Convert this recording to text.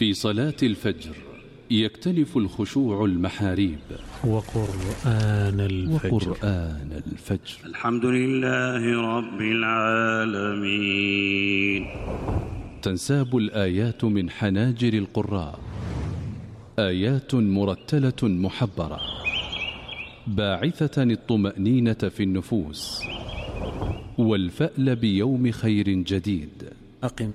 في صلاة الفجر يكتنف الخشوع المحاريب. وقرآن الفجر. الحمد لله رب العالمين. تنساب الآيات من حناجر القراء، آيات مرتلة محبرة باعثة الطمأنينة في النفوس والفأل بيوم خير جديد. أقم